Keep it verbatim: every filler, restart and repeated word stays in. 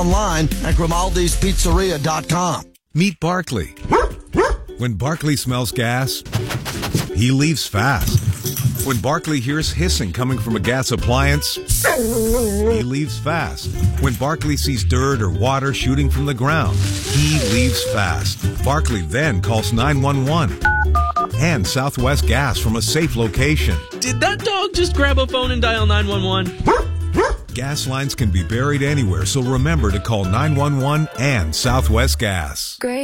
online at grimaldi's pizzeria dot com. Meet Barkley. When Barkley smells gas, he leaves fast. When Barkley hears hissing coming from a gas appliance, he leaves fast. When Barkley sees dirt or water shooting from the ground, he leaves fast. Barkley then calls nine one one and Southwest Gas from a safe location. Did that dog just grab a phone and dial nine one one? Gas lines can be buried anywhere, so remember to call nine one one and Southwest Gas. Great.